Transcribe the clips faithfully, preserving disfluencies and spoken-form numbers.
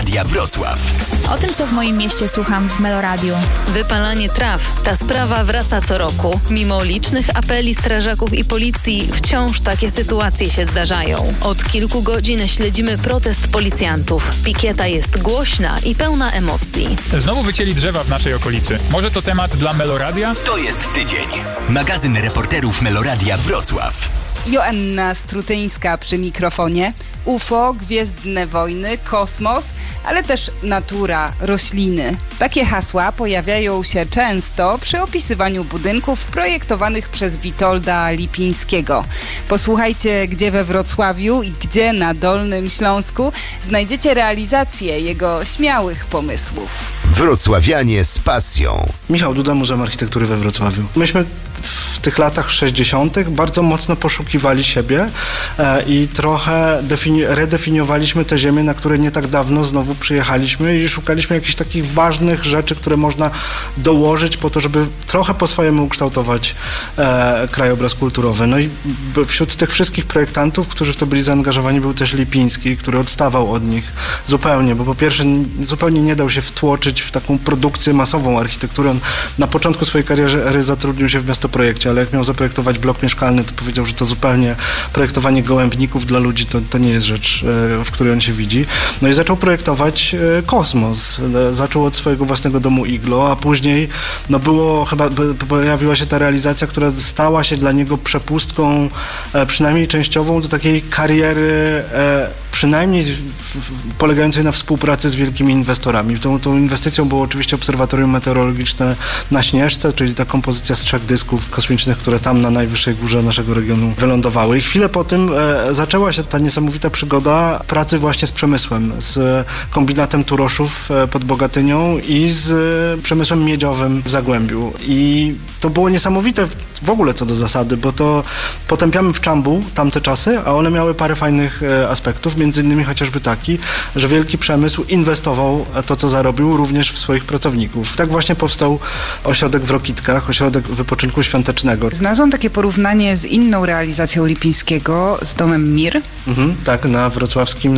Meloradia Wrocław. O tym, co w moim mieście słucham w Meloradiu. Wypalanie traw. Ta sprawa wraca co roku. Mimo licznych apeli strażaków i policji wciąż takie sytuacje się zdarzają. Od kilku godzin śledzimy protest policjantów. Pikieta jest głośna i pełna emocji. Znowu wycięli drzewa w naszej okolicy. Może to temat dla Meloradia? To jest tydzień. Magazyn reporterów Meloradia Wrocław. Joanna Strutyńska przy mikrofonie. U F O, gwiezdne wojny, kosmos, ale też natura, rośliny. Takie hasła pojawiają się często przy opisywaniu budynków projektowanych przez Witolda Lipińskiego. Posłuchajcie, gdzie we Wrocławiu i gdzie na Dolnym Śląsku znajdziecie realizację jego śmiałych pomysłów. Wrocławianie z pasją. Michał Duda, Muzeum Architektury we Wrocławiu. Myśmy w tych latach sześćdziesiątych bardzo mocno poszukiwali siebie e, i trochę defini- redefiniowaliśmy te ziemie, na które nie tak dawno znowu przyjechaliśmy i szukaliśmy jakichś takich ważnych rzeczy, które można dołożyć po to, żeby trochę po swojemu ukształtować e, krajobraz kulturowy. No i wśród tych wszystkich projektantów, którzy w to byli zaangażowani, był też Lipiński, który odstawał od nich zupełnie, bo po pierwsze zupełnie nie dał się wtłoczyć w taką produkcję masową architektury. On na początku swojej kariery zatrudnił się w Miastoprojekcie, ale jak miał zaprojektować blok mieszkalny, to powiedział, że to zupełnie projektowanie gołębników dla ludzi to, to nie jest rzecz, w której on się widzi. No i zaczął projektować kosmos. Zaczął od swojego własnego domu Iglo, a później no było chyba, pojawiła się ta realizacja, która stała się dla niego przepustką przynajmniej częściową do takiej kariery przynajmniej z, w, polegającej na współpracy z wielkimi inwestorami. Tą, tą inwestycją było oczywiście obserwatorium meteorologiczne na Śnieżce, czyli ta kompozycja z trzech dysków kosmicznych, które tam na najwyższej górze naszego regionu wylądowały. I chwilę po tym e, zaczęła się ta niesamowita przygoda pracy właśnie z przemysłem, z kombinatem Turoszów e, pod Bogatynią i z e, przemysłem miedziowym w Zagłębiu. I to było niesamowite w ogóle co do zasady, bo to potępiamy w Czambu tamte czasy, a one miały parę fajnych e, aspektów, między innymi chociażby taki, że wielki przemysł inwestował to, co zarobił, również w swoich pracowników. Tak właśnie powstał ośrodek w Rokitkach, ośrodek wypoczynku świątecznego. Znalazłam takie porównanie z inną realizacją Lipińskiego, z domem Mir. Mhm, tak, na wrocławskim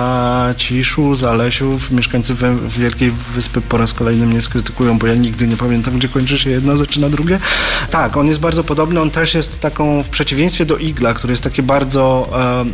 Zaciszu, Zalesiu. Mieszkańcy Wielkiej Wyspy po raz kolejny mnie skrytykują, bo ja nigdy nie pamiętam, gdzie kończy się jedno, zaczyna drugie. Tak, on jest bardzo podobny, on też jest taką, w przeciwieństwie do Igla, który jest takie bardzo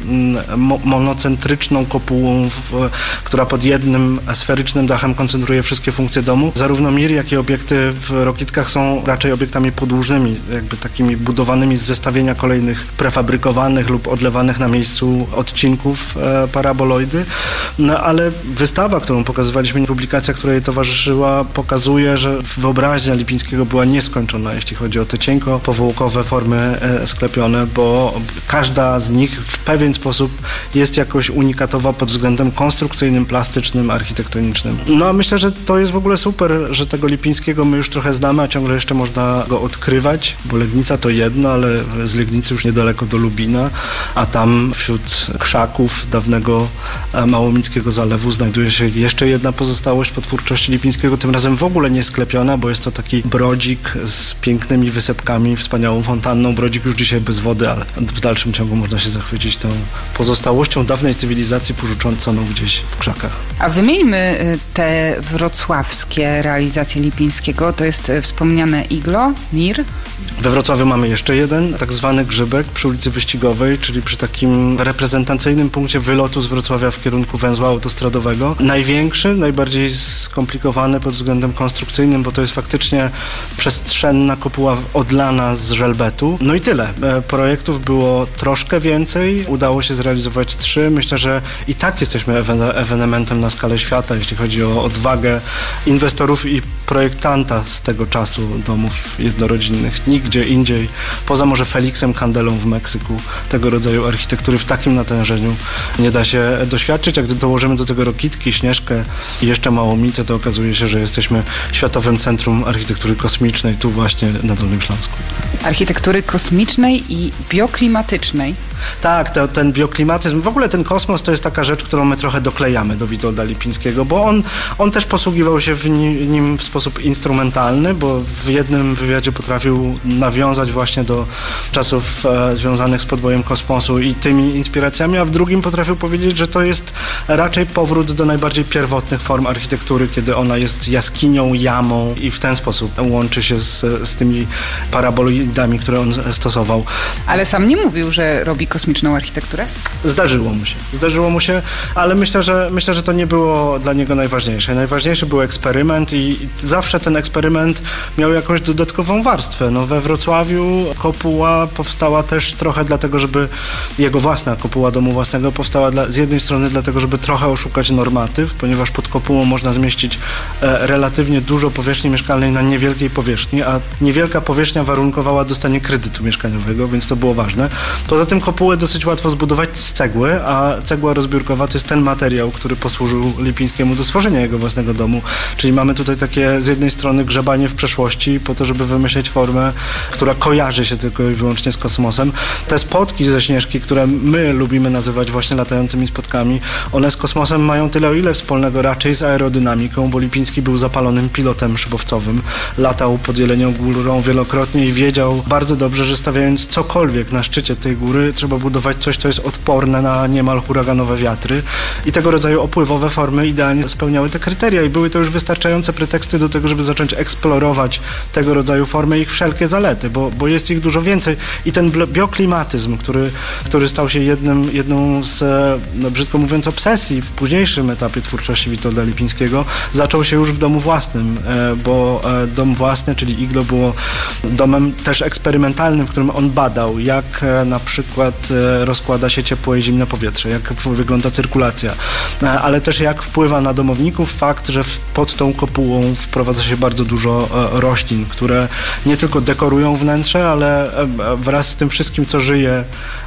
e, mo- monocentryczną kopułą, w, która pod jednym sferycznym dachem koncentruje wszystkie funkcje domu. Zarówno Mir, jak i obiekty w Rokitkach są raczej obiektami podłużnymi, jakby takimi budowanymi z zestawienia kolejnych prefabrykowanych lub odlewanych na miejscu odcinków e, paraboloidy. No ale wystawa, którą pokazywaliśmy, publikacja, której towarzyszyła, pokazuje, że wyobraźnia Lipińskiego była nieskończona, jeśli chodzi o te cienko powłokowe formy e, sklepione, bo każda z nich w pewien sposób jest jakoś unikatowa pod względem konstrukcyjnym, plastycznym, architektonicznym. No a myślę, że to jest w ogóle super, że tego Lipińskiego my już trochę znamy, a ciągle jeszcze można go odkrywać, bo Legnica to jedno, ale z Legnicy już niedaleko do Lubina, a tam wśród krzaków dawnego Małomickiego Zalewu znajduje się jeszcze jedna pozostałość po twórczości Lipińskiego, tym razem w ogóle nie sklepiona, bo jest to taki brodzik z pięknymi wysepkami, wspaniałą fontanną. Brodzik już dzisiaj bez wody, ale w dalszym ciągu można się zachwycić tą pozostałością dawnej cywilizacji porzuconą gdzieś w krzakach. A wymieńmy te wrocławskie realizacje Lipińskiego. To jest wspomniane Iglo, Mir. We Wrocławiu mamy jeszcze jeden, tak zwany Grzybek przy ulicy Wyścigowej, czyli przy takim reprezentacyjnym punkcie wylotu z Wrocławia w kierunku węzła autostradowego. Największy, najbardziej skomplikowany pod względem konstrukcyjnym, bo to jest faktycznie przestrzenna kopuła odlana z żelbetu. No i tyle. Projektów było troszkę więcej, udało się zrealizować trzy. Myślę, że i tak jesteśmy ewenementem na skalę świata, jeśli chodzi o odwagę inwestorów i projektanta z tego czasu domów jednorodzinnych. Nigdzie indziej, poza może Felixem Kandelą w Meksyku, tego rodzaju architektury w takim natężeniu nie da się doświadczyć, a gdy dołożymy do tego Rokitki, Śnieżkę i jeszcze Małomicę, to okazuje się, że jesteśmy światowym centrum architektury kosmicznej tu właśnie na Dolnym Śląsku. Architektury kosmicznej i bioklimatycznej. Tak, to, ten bioklimatyzm, w ogóle ten kosmos to jest taka rzecz, którą my trochę doklejamy do Witolda Lipińskiego, bo on, on też posługiwał się w nim w sposób instrumentalny, bo w jednym wywiadzie potrafił nawiązać właśnie do czasów e, związanych z podbojem kosmosu i tymi inspiracjami, a w drugim potrafił powiedzieć, że to jest raczej powrót do najbardziej pierwotnych form architektury, kiedy ona jest jaskinią, jamą i w ten sposób łączy się z, z tymi paraboloidami, które on stosował. Ale sam nie mówił, że robi kosmiczną architekturę? Zdarzyło mu się. Zdarzyło mu się, ale myślę, że myślę, że to nie było dla niego najważniejsze. Najważniejszy był eksperyment i zawsze ten eksperyment miał jakąś dodatkową warstwę. No, we Wrocławiu kopuła powstała też trochę dlatego, żeby jego własna kopuła domu własnego powstała dla, z jednej strony dlatego, żeby trochę oszukać normatyw, ponieważ pod kopułą można zmieścić e, relatywnie dużo powierzchni mieszkalnej na niewielkiej powierzchni, a niewielka powierzchnia warunkowała dostanie kredytu mieszkaniowego, więc to było ważne. Poza tym kopułę dosyć łatwo zbudować z cegły, a cegła rozbiórkowa to jest ten materiał, który posłużył Lipińskiemu do stworzenia jego własnego domu. Czyli mamy tutaj takie z jednej strony grzebanie w przeszłości po to, żeby wymyśleć formę, która kojarzy się tylko i wyłącznie z kosmosem. Te spotki ze Śnieżki, które my lubimy nazywać właśnie latającymi spotkami, one z kosmosem mają tyle o ile wspólnego raczej z aerodynamiką, bo Lipiński był zapalonym pilotem szybowcowym, latał pod Jelenią Górą wielokrotnie i wiedział bardzo dobrze, że stawiając cokolwiek na szczycie tej góry, trzeba budować coś, co jest odporne na niemal huraganowe wiatry i tego rodzaju opływowe formy idealnie spełniały te kryteria i były to już wystarczające preteksty do tego, żeby zacząć eksplorować tego rodzaju formy i ich wszelkie zalety, bo, bo jest ich dużo więcej i ten bioklimatyzm, który, który stał się jednym, jedną z, no, brzydko mówiąc, obsesji w późniejszym etapie twórczości Witolda Lipińskiego, zaczął się już w domu własnym, bo dom własny, czyli Iglo, było domem też eksperymentalnym, w którym on badał, jak na przykład rozkłada się ciepłe i zimne powietrze, jak wygląda cyrkulacja, ale też jak wpływa na domowników fakt, że pod tą kopułą wprowadza się bardzo dużo roślin, które nie tylko dekorują wnętrze, ale wraz z tym wszystkim, co żyje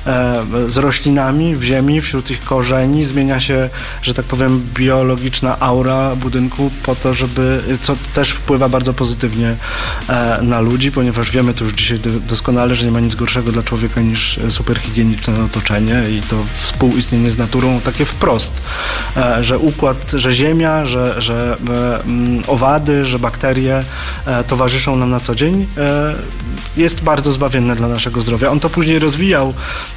z roślinami w ziemi, wśród ich korzeni, zmienia się, że tak powiem, biologiczna aura budynku po to, żeby, co też wpływa bardzo pozytywnie na ludzi, ponieważ wiemy to już dzisiaj doskonale, że nie ma nic gorszego dla człowieka niż superhigieniczne otoczenie i to współistnienie z naturą takie wprost, że układ, że ziemia, że, że owady, że bakterie towarzyszą nam na co dzień, jest bardzo zbawienne dla naszego zdrowia. On to później rozwijał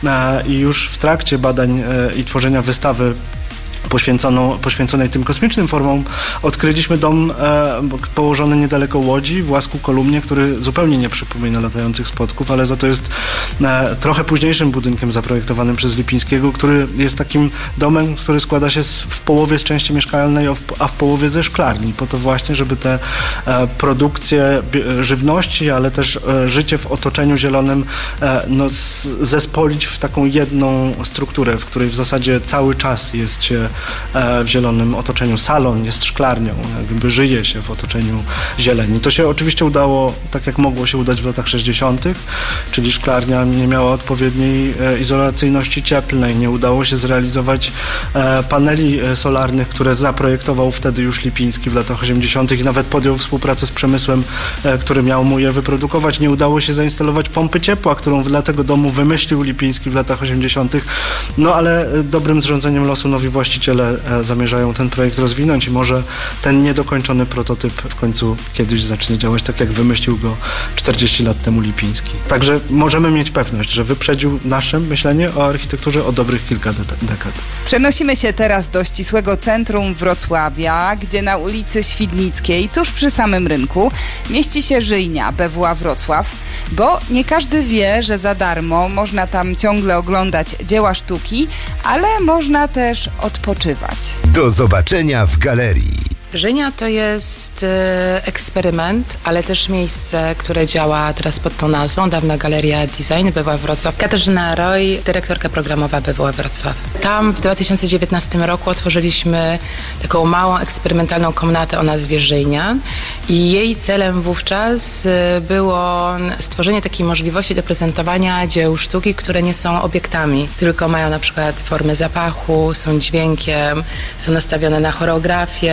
i już w trakcie badań i tworzenia wystawy Poświęconą, poświęconej tym kosmicznym formom, odkryliśmy dom e, położony niedaleko Łodzi, w Łasku Kolumnie, który zupełnie nie przypomina latających spotków, ale za to jest e, trochę późniejszym budynkiem zaprojektowanym przez Lipińskiego, który jest takim domem, który składa się z, w połowie z części mieszkalnej, a w połowie ze szklarni, po to właśnie, żeby te e, produkcje żywności, ale też e, życie w otoczeniu zielonym e, no, z, zespolić w taką jedną strukturę, w której w zasadzie cały czas jest się w zielonym otoczeniu. Salon jest szklarnią, jakby żyje się w otoczeniu zieleni. To się oczywiście udało tak, jak mogło się udać w latach sześćdziesiątych, czyli szklarnia nie miała odpowiedniej izolacyjności cieplnej, nie udało się zrealizować paneli solarnych, które zaprojektował wtedy już Lipiński w latach osiemdziesiątych i nawet podjął współpracę z przemysłem, który miał mu je wyprodukować. Nie udało się zainstalować pompy ciepła, którą dla tego domu wymyślił Lipiński w latach osiemdziesiątych. No ale dobrym zrządzeniem losu nowi właściciele zamierzają ten projekt rozwinąć i może ten niedokończony prototyp w końcu kiedyś zacznie działać tak, jak wymyślił go czterdzieści lat temu Lipiński. Także możemy mieć pewność, że wyprzedził nasze myślenie o architekturze o dobrych kilka de- dekad. Przenosimy się teraz do ścisłego centrum Wrocławia, gdzie na ulicy Świdnickiej, tuż przy samym rynku, mieści się Żyjnia B W A Wrocław, bo nie każdy wie, że za darmo można tam ciągle oglądać dzieła sztuki, ale można też odpoczywać. Do zobaczenia w galerii. Żyjnia to jest e, eksperyment, ale też miejsce, które działa teraz pod tą nazwą. Dawna Galeria Design B W A Wrocław. Katarzyna Roy, dyrektorka programowa B W A Wrocław. Tam w dwa tysiące dziewiętnastym roku otworzyliśmy taką małą, eksperymentalną komnatę o nazwie Żyjnia i jej celem wówczas e, było stworzenie takiej możliwości do prezentowania dzieł sztuki, które nie są obiektami, tylko mają na przykład formę zapachu, są dźwiękiem, są nastawione na choreografię, na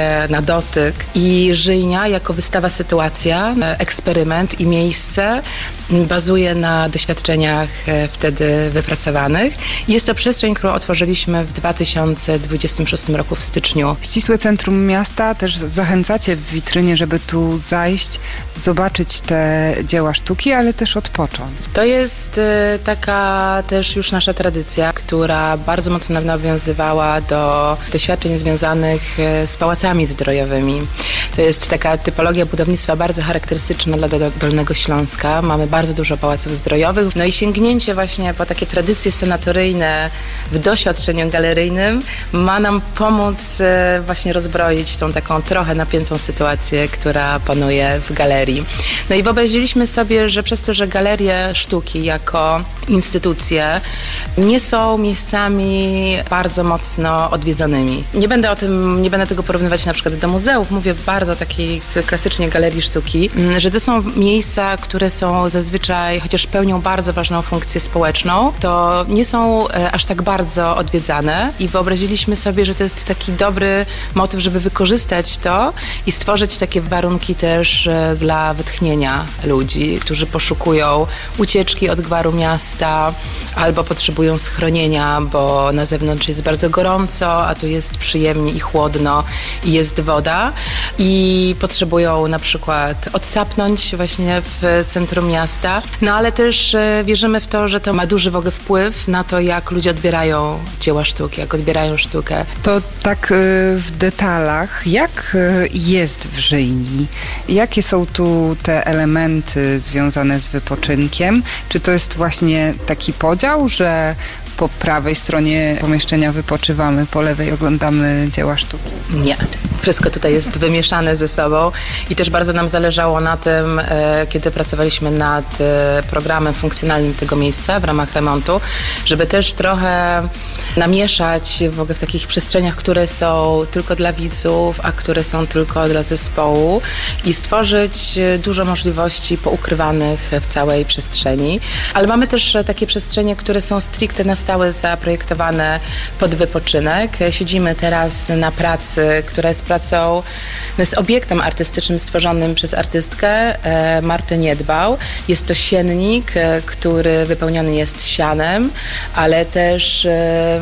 dotyk i Żyjnia jako wystawa sytuacja, eksperyment i miejsce bazuje na doświadczeniach wtedy wypracowanych. Jest to przestrzeń, którą otworzyliśmy w dwa tysiące dwudziestym szóstym roku w styczniu. Ścisłe centrum miasta, też zachęcacie w witrynie, żeby tu zajść, zobaczyć te dzieła sztuki, ale też odpocząć. To jest taka też już nasza tradycja, która bardzo mocno nawiązywała do doświadczeń związanych z pałacami zdrojowymi. To jest taka typologia budownictwa bardzo charakterystyczna dla Dolnego Śląska. Mamy bardzo dużo pałaców zdrojowych. No i sięgnięcie właśnie po takie tradycje sanatoryjne w doświadczeniu galeryjnym ma nam pomóc właśnie rozbroić tą taką trochę napiętą sytuację, która panuje w galerii. No i wyobraźiliśmy sobie, że przez to, że galerie sztuki jako instytucje nie są miejscami bardzo mocno odwiedzanymi. Nie będę o tym, nie będę tego porównywać na przykład do muzeów, mówię bardzo takiej klasycznie galerii sztuki, że to są miejsca, które są zazwyczaj, chociaż pełnią bardzo ważną funkcję społeczną, to nie są aż tak bardzo odwiedzane i wyobraziliśmy sobie, że to jest taki dobry motyw, żeby wykorzystać to i stworzyć takie warunki też dla wytchnienia ludzi, którzy poszukują ucieczki od gwaru miasta albo potrzebują schronienia, bo na zewnątrz jest bardzo gorąco, a tu jest przyjemnie i chłodno i jest woda i potrzebują na przykład odsapnąć właśnie w centrum miasta. No ale też wierzymy w to, że to ma duży w ogóle wpływ na to, jak ludzie odbierają dzieła sztuki, jak odbierają sztukę. To tak w detalach, jak jest w Żyjni? Jakie są tu te elementy związane z wypoczynkiem? Czy to jest właśnie taki podział, że po prawej stronie pomieszczenia wypoczywamy, po lewej oglądamy dzieła sztuki? Nie. Wszystko tutaj jest wymieszane ze sobą i też bardzo nam zależało na tym, kiedy pracowaliśmy nad programem funkcjonalnym tego miejsca w ramach remontu, żeby też trochę namieszać w ogóle w takich przestrzeniach, które są tylko dla widzów, a które są tylko dla zespołu i stworzyć dużo możliwości poukrywanych w całej przestrzeni. Ale mamy też takie przestrzenie, które są stricte na stałe zaprojektowane pod wypoczynek. Siedzimy teraz na pracy, która jest pracą, jest obiektem artystycznym stworzonym przez artystkę e, Martę Niedbał. Jest to siennik, e, który wypełniony jest sianem, ale też e,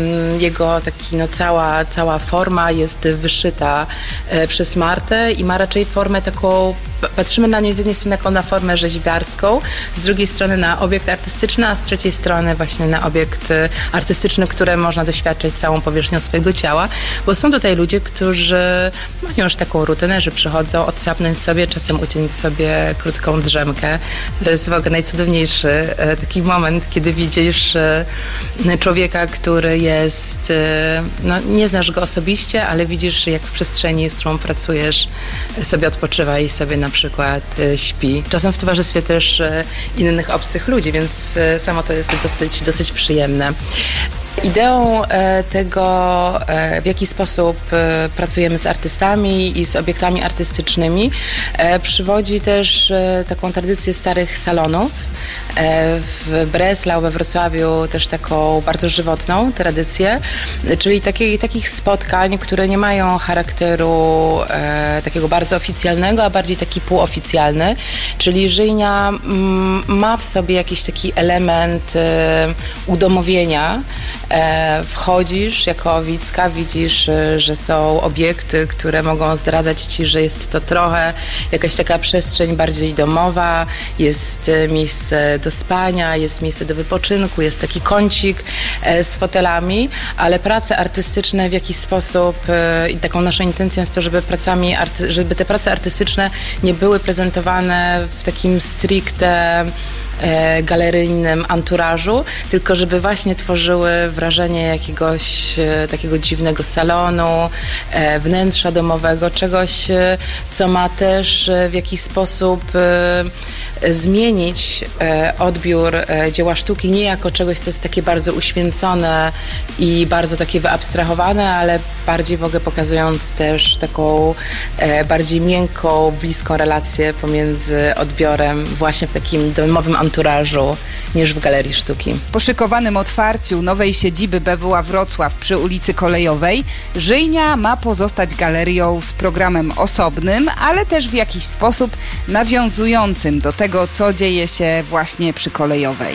jego taki, no, cała, cała forma jest wyszyta e, przez Martę i ma raczej formę taką, patrzymy na nią z jednej strony jako na formę rzeźbiarską, z drugiej strony na obiekt artystyczny, a z trzeciej strony właśnie na obiekt artystyczny, który można doświadczyć całą powierzchnią swojego ciała, bo są tutaj ludzie, którzy mają już taką rutynę, że przychodzą odsapnąć sobie, czasem uciąć sobie krótką drzemkę. To jest w ogóle najcudowniejszy taki moment, kiedy widzisz człowieka, który jest, no nie znasz go osobiście, ale widzisz, jak w przestrzeni, z którą pracujesz, sobie odpoczywa i sobie na przykład śpi. Czasem w towarzystwie też innych obcych ludzi, więc samo to jest dosyć, dosyć przyjemne. Ideą tego, w jaki sposób pracujemy z artystami i z obiektami artystycznymi, przywodzi też taką tradycję starych salonów. W Breslau, we Wrocławiu też taką bardzo żywotną tradycję, czyli takiej, takich spotkań, które nie mają charakteru e, takiego bardzo oficjalnego, a bardziej taki półoficjalny, czyli Żyjnia m, ma w sobie jakiś taki element e, udomowienia. E, wchodzisz jako widzka, widzisz, e, że są obiekty, które mogą zdradzać ci, że jest to trochę jakaś taka przestrzeń bardziej domowa, jest e, miejsce do spania, jest miejsce do wypoczynku, jest taki kącik e, z fotelami, ale prace artystyczne w jakiś sposób e, i taką naszą intencją jest to, żeby pracami, arty, żeby te prace artystyczne nie były prezentowane w takim stricte e, galeryjnym anturażu, tylko żeby właśnie tworzyły wrażenie jakiegoś e, takiego dziwnego salonu, e, wnętrza domowego, czegoś, e, co ma też e, w jakiś sposób e, zmienić e, odbiór e, dzieła sztuki nie jako czegoś, co jest takie bardzo uświęcone i bardzo takie wyabstrahowane, ale bardziej w ogóle pokazując też taką e, bardziej miękką, bliską relację pomiędzy odbiorem właśnie w takim domowym anturażu niż w Galerii Sztuki. Po szykowanym otwarciu nowej siedziby B W A Wrocław przy ulicy Kolejowej Żyjnia ma pozostać galerią z programem osobnym, ale też w jakiś sposób nawiązującym do tego, co dzieje się właśnie przy Kolejowej.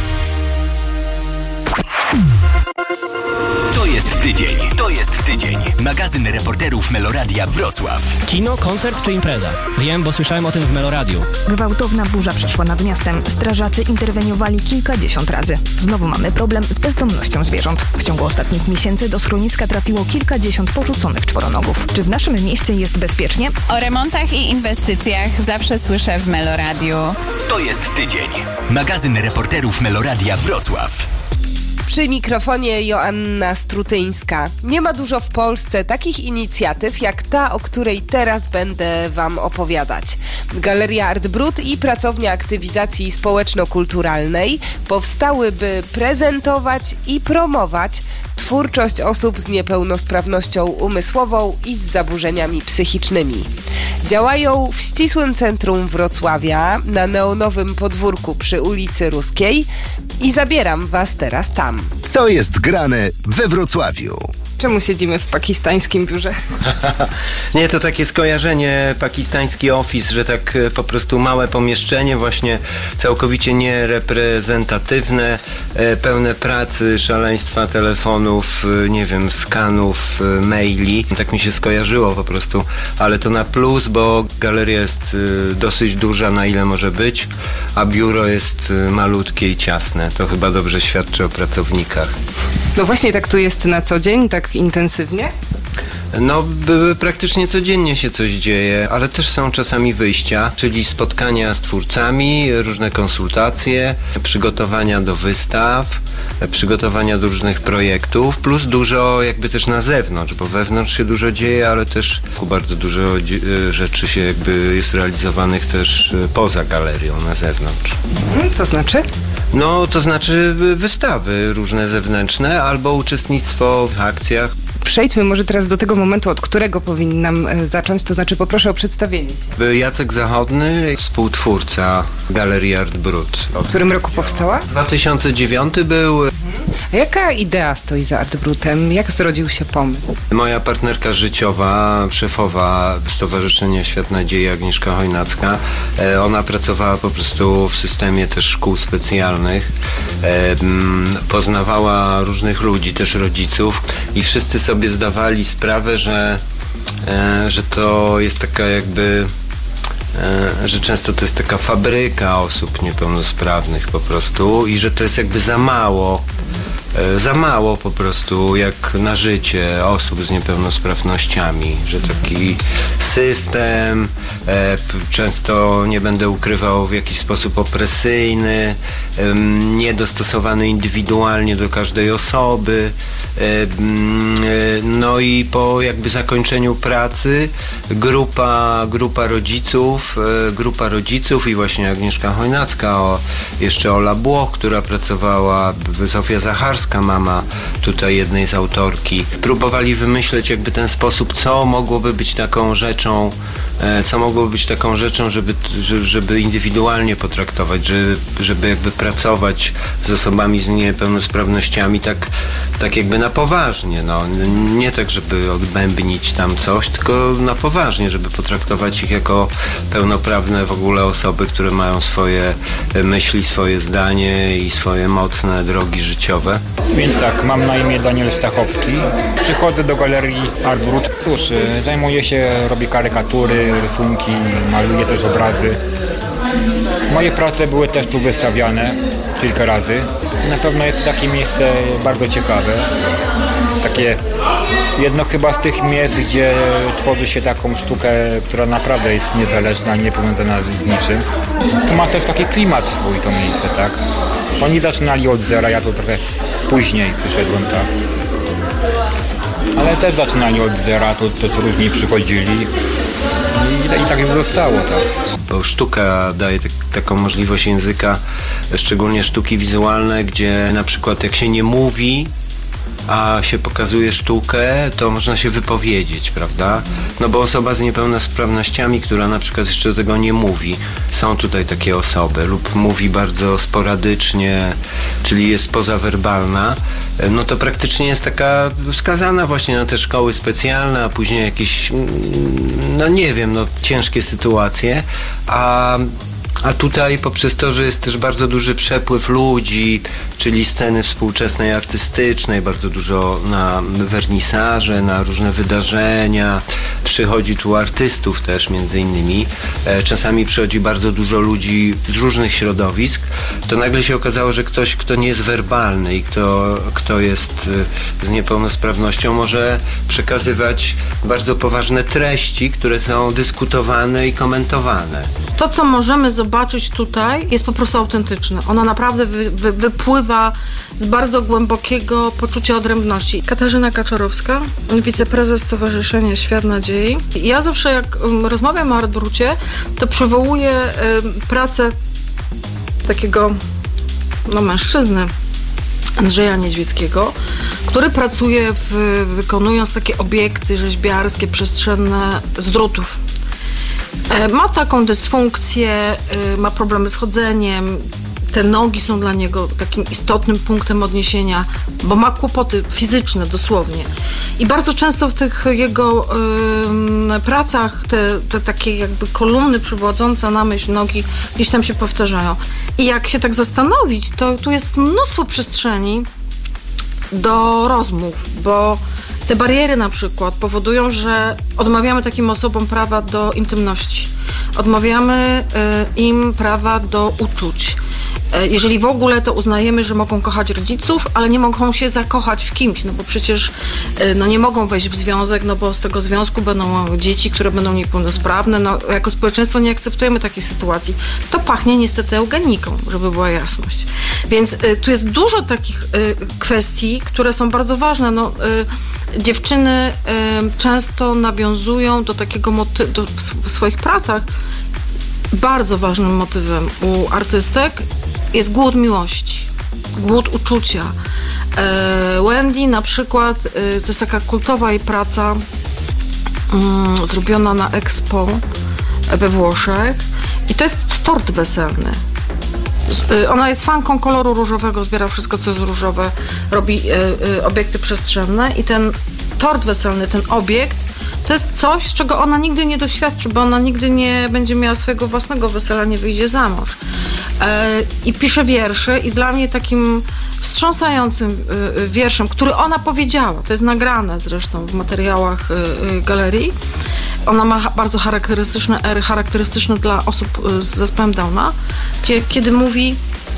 To jest tydzień. To jest tydzień. Magazyn reporterów Meloradia Wrocław. Kino, koncert czy impreza? Wiem, bo słyszałem o tym w Meloradiu. Gwałtowna burza przeszła nad miastem. Strażacy interweniowali kilkadziesiąt razy. Znowu mamy problem z bezdomnością zwierząt. W ciągu ostatnich miesięcy do schroniska trafiło kilkadziesiąt porzuconych czworonogów. Czy w naszym mieście jest bezpiecznie? O remontach i inwestycjach zawsze słyszę w Meloradiu. To jest tydzień. Magazyn reporterów Meloradia Wrocław. Przy mikrofonie Joanna Strutyńska. Nie ma dużo w Polsce takich inicjatyw jak ta, o której teraz będę Wam opowiadać. Galeria Art Brut i Pracownia Aktywizacji Społeczno-Kulturalnej powstały, by prezentować i promować twórczość osób z niepełnosprawnością umysłową i z zaburzeniami psychicznymi. Działają w ścisłym centrum Wrocławia, na neonowym podwórku przy ulicy Ruskiej i zabieram Was teraz tam. Co jest grane we Wrocławiu? Czemu siedzimy w pakistańskim biurze? Nie, to takie skojarzenie, pakistański office, że tak po prostu małe pomieszczenie, właśnie całkowicie niereprezentatywne, pełne pracy, szaleństwa telefonów, nie wiem, skanów, maili. Tak mi się skojarzyło po prostu, ale to na plus, bo galeria jest dosyć duża, na ile może być, a biuro jest malutkie i ciasne. To chyba dobrze świadczy o pracownikach. No właśnie tak tu jest na co dzień, tak intensywnie? No, praktycznie codziennie się coś dzieje, ale też są czasami wyjścia, czyli spotkania z twórcami, różne konsultacje, przygotowania do wystaw, przygotowania do różnych projektów, plus dużo jakby też na zewnątrz, bo wewnątrz się dużo dzieje, ale też bardzo dużo rzeczy się jakby jest realizowanych też poza galerią, na zewnątrz. Co znaczy? No, to znaczy wystawy różne zewnętrzne albo uczestnictwo w akcjach. Przejdźmy może teraz do tego momentu, od którego powinnam zacząć, to znaczy poproszę o przedstawienie się. Jacek Zachodny, współtwórca Galerii Art Brut. W którym roku powstała? dwa tysiące dziewiąty był. A jaka idea stoi za Art Brutem? Jak zrodził się pomysł? Moja partnerka życiowa, szefowa Stowarzyszenia Świat Nadziei, Agnieszka Chojnacka, ona pracowała po prostu w systemie też szkół specjalnych, poznawała różnych ludzi, też rodziców i wszyscy sobie zdawali sprawę, że, że to jest taka jakby że często to jest taka fabryka osób niepełnosprawnych po prostu i że to jest jakby za mało za mało po prostu jak na życie osób z niepełnosprawnościami, że taki system e, często, nie będę ukrywał, w jakiś sposób opresyjny, e, niedostosowany indywidualnie do każdej osoby. E, e, no i po jakby zakończeniu pracy grupa, grupa rodziców, e, grupa rodziców i właśnie Agnieszka Chojnacka, o, jeszcze Ola Błoch, która pracowała, Zofia Zacharska, mama tutaj jednej z autorki, próbowali wymyśleć jakby ten sposób, co mogłoby być taką rzeczą, co mogłoby być taką rzeczą, żeby, żeby indywidualnie potraktować, żeby, żeby jakby pracować z osobami z niepełnosprawnościami tak, tak jakby na poważnie, no. Nie tak, żeby odbębnić tam coś, tylko na poważnie, żeby potraktować ich jako pełnoprawne w ogóle osoby, które mają swoje myśli, swoje zdanie i swoje mocne drogi życiowe. Więc tak, mam na imię Daniel Stachowski. Przychodzę do Galerii Art Brut. Cóż, zajmuję się, robię karykatury, rysunki, maluję też obrazy. Moje prace były też tu wystawiane kilka razy. Na pewno jest to takie miejsce bardzo ciekawe. Takie jedno chyba z tych miejsc, gdzie tworzy się taką sztukę, która naprawdę jest niezależna, nie powiązana z niczym. To ma też taki klimat swój to miejsce, tak? Oni zaczynali od zera, ja to trochę później przyszedłem, tak. Ale też zaczynali od zera, to też różni przychodzili. i, i tak już zostało, tak. Bo sztuka daje tak, taką możliwość języka, szczególnie sztuki wizualne, gdzie na przykład jak się nie mówi, a się pokazuje sztukę, to można się wypowiedzieć, prawda? No bo osoba z niepełnosprawnościami, która na przykład jeszcze tego nie mówi, są tutaj takie osoby, lub mówi bardzo sporadycznie, czyli jest pozawerbalna, no to praktycznie jest taka skazana właśnie na te szkoły specjalne, a później jakieś, no nie wiem, no ciężkie sytuacje, a A tutaj poprzez to, że jest też bardzo duży przepływ ludzi, czyli sceny współczesnej, artystycznej, bardzo dużo na wernisaże, na różne wydarzenia. Przychodzi tu artystów też między innymi. Czasami przychodzi bardzo dużo ludzi z różnych środowisk. To nagle się okazało, że ktoś, kto nie jest werbalny i kto, kto jest z niepełnosprawnością, może przekazywać bardzo poważne treści, które są dyskutowane i komentowane. To, co możemy zobaczyć tutaj, jest po prostu autentyczne. Ona naprawdę wy, wy, wypływa z bardzo głębokiego poczucia odrębności. Katarzyna Kaczorowska, wiceprezes Stowarzyszenia Świat Nadziei. Ja zawsze, jak um, rozmawiam o Art Brucie, to przywołuję um, pracę takiego no, mężczyzny, Andrzeja Niedźwieckiego, który pracuje w, wykonując takie obiekty rzeźbiarskie, przestrzenne z drutów. Ma taką dysfunkcję, ma problemy z chodzeniem, te nogi są dla niego takim istotnym punktem odniesienia, bo ma kłopoty fizyczne dosłownie. I bardzo często w tych jego y, pracach te, te takie jakby kolumny przywodzące na myśl nogi gdzieś tam się powtarzają. I jak się tak zastanowić, to tu jest mnóstwo przestrzeni do rozmów, bo te bariery na przykład powodują, że odmawiamy takim osobom prawa do intymności. Odmawiamy y, im prawa do uczuć. Y, jeżeli w ogóle, to uznajemy, że mogą kochać rodziców, ale nie mogą się zakochać w kimś, no bo przecież y, no nie mogą wejść w związek, no bo z tego związku będą dzieci, które będą niepełnosprawne. No, jako społeczeństwo nie akceptujemy takiej sytuacji. To pachnie niestety eugeniką, żeby była jasność. Więc y, tu jest dużo takich y, kwestii, które są bardzo ważne. No, y, Dziewczyny y, często nawiązują do takiego motywu, do, w swoich pracach bardzo ważnym motywem u artystek jest głód miłości, głód uczucia. Y, Wendy na przykład, y, to jest taka kultowa jej praca y, zrobiona na Expo we Włoszech i to jest tort weselny. Ona jest fanką koloru różowego, zbiera wszystko, co jest różowe, robi y, y, obiekty przestrzenne i ten tort weselny, ten obiekt, to jest coś, z czego ona nigdy nie doświadczy, bo ona nigdy nie będzie miała swojego własnego wesela, nie wyjdzie za mąż. Y, I pisze wiersze i dla mnie takim wstrząsającym y, wierszem, który ona powiedziała, to jest nagrane zresztą w materiałach y, y, galerii. Ona ma bardzo charakterystyczne ery, charakterystyczne dla osób z zespołem Downa, kiedy mówi: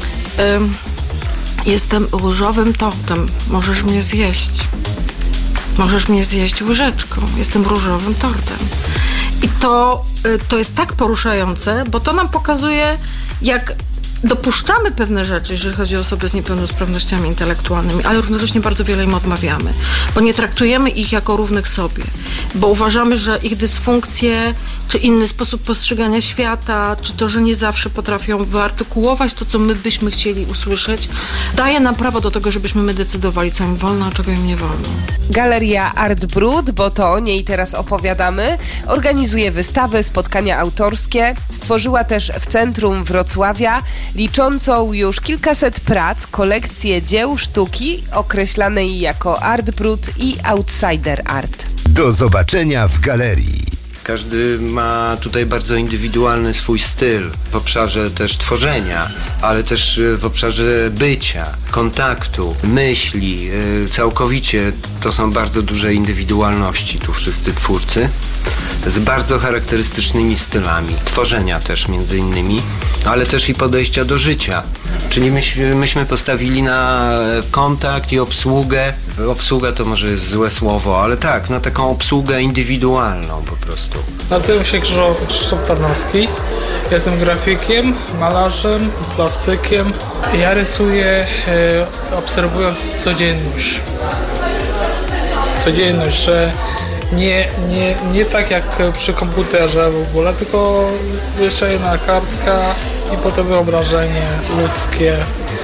jestem różowym tortem, możesz mnie zjeść. Możesz mnie zjeść łyżeczką, jestem różowym tortem. I to, to jest tak poruszające, bo to nam pokazuje, jak dopuszczamy pewne rzeczy, jeżeli chodzi o osoby z niepełnosprawnościami intelektualnymi, ale równocześnie bardzo wiele im odmawiamy, bo nie traktujemy ich jako równych sobie, bo uważamy, że ich dysfunkcje, czy inny sposób postrzegania świata, czy to, że nie zawsze potrafią wyartykułować to, co my byśmy chcieli usłyszeć, daje nam prawo do tego, żebyśmy my decydowali, co im wolno, a czego im nie wolno. Galeria Art Brut, bo to o niej teraz opowiadamy, organizuje wystawy, spotkania autorskie, stworzyła też w centrum Wrocławia liczącą już kilkaset prac, kolekcję dzieł sztuki określanej jako Art Brut i Outsider Art. Do zobaczenia w galerii. Każdy ma tutaj bardzo indywidualny swój styl w obszarze też tworzenia, ale też w obszarze bycia, kontaktu, myśli. Całkowicie to są bardzo duże indywidualności tu wszyscy twórcy z bardzo charakterystycznymi stylami. Tworzenia też między innymi, ale też i podejścia do życia. Czyli myśmy, myśmy postawili na kontakt i obsługę. Obsługa to może jest złe słowo, ale tak, na taką obsługę indywidualną po prostu. Nazywam się Krzysztof Tarnowski. Jestem grafikiem, malarzem, plastykiem. Ja rysuję e, obserwując codzienność. Codzienność, że Nie, nie, nie tak jak przy komputerze w ogóle, tylko jeszcze jedna kartka i potem wyobrażenie ludzkie,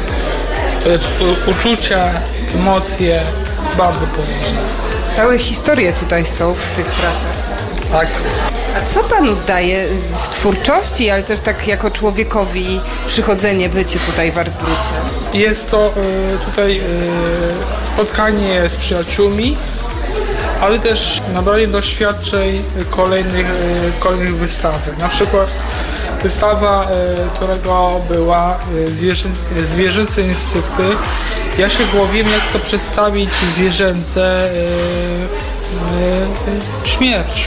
uczucia, emocje, bardzo poważne. Całe historie tutaj są w tych pracach. Tak. A co panu daje w twórczości, ale też tak jako człowiekowi przychodzenie, bycie tutaj w Artbrucie? Jest to y, tutaj y, spotkanie z przyjaciółmi, ale też nabranie doświadczeń kolejnych, y, kolejnych wystawy. Na przykład wystawa, y, którego była y, zwierzę, zwierzęce instynkty. Ja się głowiłem, jak to przedstawić zwierzęce y, y, śmierć.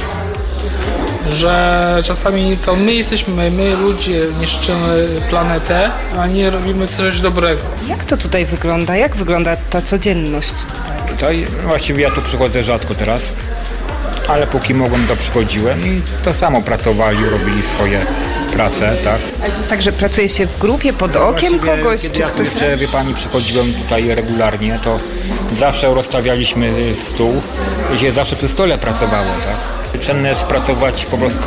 Że czasami to my jesteśmy, my ludzie niszczymy planetę, a nie robimy coś dobrego. Jak to tutaj wygląda? Jak wygląda ta codzienność tutaj? Tutaj właściwie ja tu przychodzę rzadko teraz, ale póki mogłem, to przychodziłem i to samo pracowali, robili swoje prace, tak. Ale to jest tak, że pracuje się w grupie, pod okiem kogoś? Kiedy czy ja ktoś... jeszcze, wie pani, przychodziłem tutaj regularnie, to zawsze rozstawialiśmy stół i się zawsze przy stole pracowało, tak. Cenne jest pracować po prostu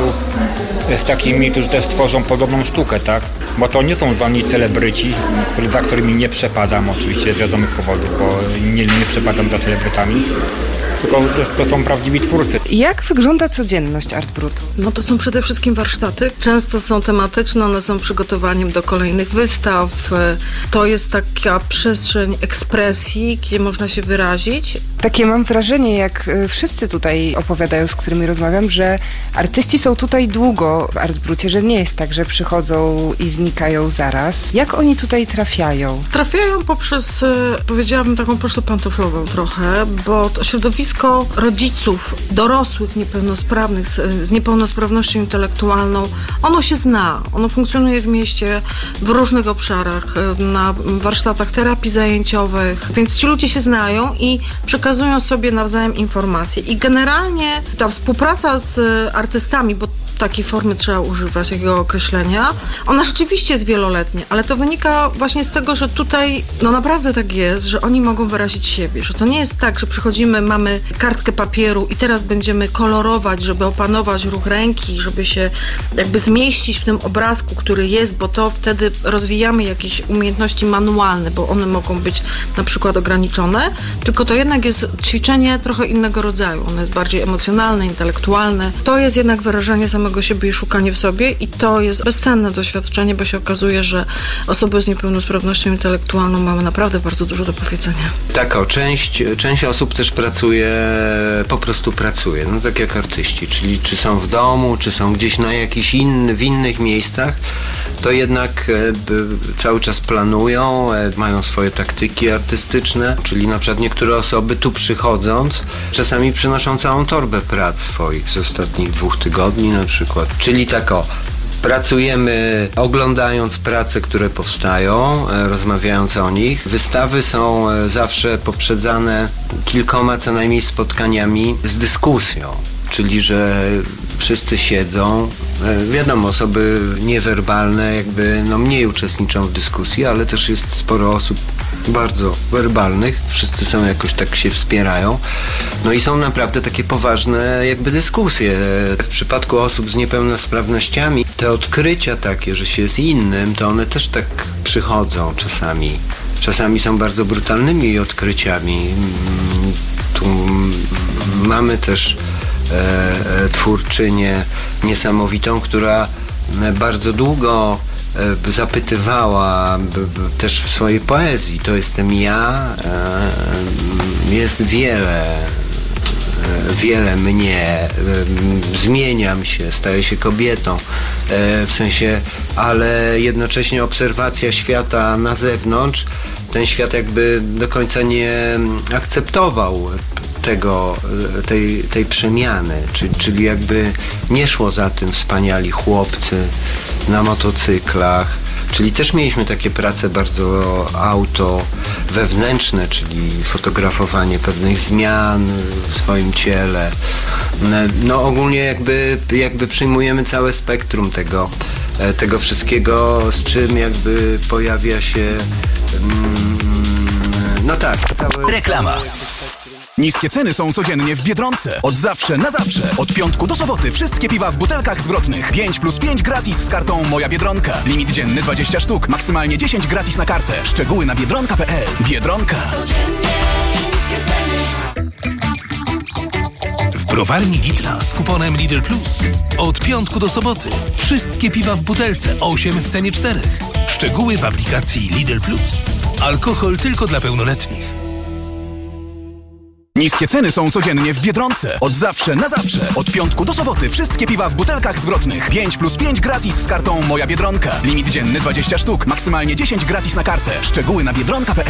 z takimi, którzy też tworzą podobną sztukę, tak? Bo to nie są żadni celebryci, który, za którymi nie przepadam oczywiście z wiadomych powodów, bo nie, nie przepadam za celebrytami, tylko to, to są prawdziwi twórcy. Jak wygląda codzienność Artbrutu? No to są przede wszystkim warsztaty. Często są tematyczne, one są przygotowaniem do kolejnych wystaw. To jest taka przestrzeń ekspresji, gdzie można się wyrazić. Takie mam wrażenie, jak wszyscy tutaj opowiadają, z którymi rozmawiam, że artyści są tutaj długo w Artbrucie, że nie jest tak, że przychodzą i znikają zaraz. Jak oni tutaj trafiają? Trafiają poprzez, powiedziałabym, taką pocztę pantoflową trochę, bo to środowisko rodziców, dorosłych niepełnosprawnych, z niepełnosprawnością intelektualną, ono się zna. Ono funkcjonuje w mieście w różnych obszarach, na warsztatach terapii zajęciowych, więc ci ludzie się znają i przekazują sobie nawzajem informacje. I generalnie ta współpraca z artystami, bo takiej formy trzeba używać, takiego określenia, ona rzeczywiście jest wieloletnia, ale to wynika właśnie z tego, że tutaj no naprawdę tak jest, że oni mogą wyrazić siebie, że to nie jest tak, że przychodzimy, mamy kartkę papieru i teraz będziemy kolorować, żeby opanować ruch ręki, żeby się jakby zmieścić w tym obrazku, który jest, bo to wtedy rozwijamy jakieś umiejętności manualne, bo one mogą być na przykład ograniczone, tylko to jednak jest ćwiczenie trochę innego rodzaju. Ono jest bardziej emocjonalne, intelektualne. To jest jednak wyrażenie samego siebie i szukanie w sobie i to jest bezcenne doświadczenie, bo się okazuje, że osoby z niepełnosprawnością intelektualną mamy naprawdę bardzo dużo do powiedzenia. Tak, o, część, część osób też pracuje, po prostu pracuje, no tak jak artyści, czyli czy są w domu, czy są gdzieś na jakichś inny, w innych miejscach, to jednak e, cały czas planują, e, mają swoje taktyki artystyczne, czyli na przykład niektóre osoby tu przychodząc, czasami przynoszą całą torbę prac swoich z ostatnich dwóch tygodni na przykład. Czyli tak o, pracujemy oglądając prace, które powstają, e, rozmawiając o nich. Wystawy są e, zawsze poprzedzane kilkoma co najmniej spotkaniami z dyskusją. Czyli, że wszyscy siedzą, e, wiadomo, osoby niewerbalne jakby no mniej uczestniczą w dyskusji, ale też jest sporo osób bardzo werbalnych, wszyscy są jakoś tak się wspierają, no i są naprawdę takie poważne jakby dyskusje. W przypadku osób z niepełnosprawnościami te odkrycia takie, że się jest innym, to one też tak przychodzą czasami. Czasami są bardzo brutalnymi odkryciami. Tu mamy też e, twórczynię niesamowitą, która bardzo długo zapytywała też w swojej poezji, to jestem ja, jest wiele, wiele mnie, zmieniam się, staję się kobietą, w sensie, ale jednocześnie obserwacja świata na zewnątrz, ten świat jakby do końca nie akceptował tego, tej, tej przemiany, czyli, czyli jakby nie szło za tym wspaniali chłopcy na motocyklach, czyli też mieliśmy takie prace bardzo auto wewnętrzne, czyli fotografowanie pewnych zmian w swoim ciele. No ogólnie jakby, jakby przyjmujemy całe spektrum tego, tego wszystkiego, z czym jakby pojawia się no tak, całe... Reklama. Niskie ceny są codziennie w Biedronce. Od zawsze na zawsze. Od piątku do soboty wszystkie piwa w butelkach zwrotnych. pięć plus pięć gratis z kartą Moja Biedronka. Limit dzienny dwadzieścia sztuk. Maksymalnie dziesięć gratis na kartę. Szczegóły na biedronka kropka p l. Biedronka. W browarni Lidla z kuponem Lidl Plus. Od piątku do soboty. Wszystkie piwa w butelce. osiem w cenie czterech. Szczegóły w aplikacji Lidl Plus. Alkohol tylko dla pełnoletnich. Niskie ceny są codziennie w Biedronce. Od zawsze na zawsze. Od piątku do soboty wszystkie piwa w butelkach zwrotnych. pięć plus pięć gratis z kartą Moja Biedronka. Limit dzienny dwadzieścia sztuk. Maksymalnie dziesięć gratis na kartę. Szczegóły na biedronka kropka p l.